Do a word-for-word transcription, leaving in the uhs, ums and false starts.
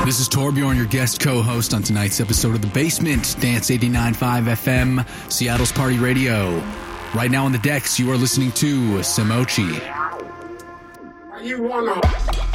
This is Torbjorn, your guest co-host on tonight's episode of The Basement, Dance eighty-nine point five F M, Seattle's Party Radio. Right now on the decks, you are listening to Samochi. You wanna